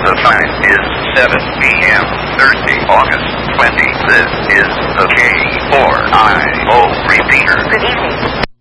The time is 7 p.m. Thursday, August 20. This is the K4IO repeater. Good evening.